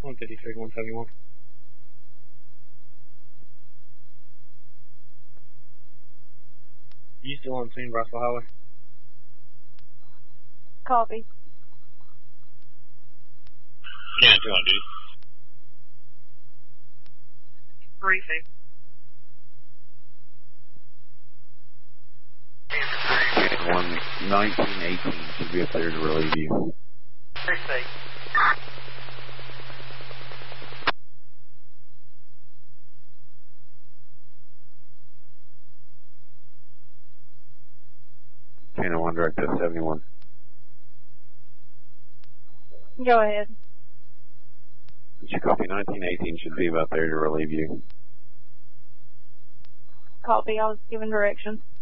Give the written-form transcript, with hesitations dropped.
153, 171. You still on scene, Braswell Highway? Copy. Yeah, 2 on duty. Briefing. 1918 should be up there to relieve you. Briefing. Channel 1 direct to 71. Go ahead. Did you copy? 1918 should be about there to relieve you. Copy. I was given directions.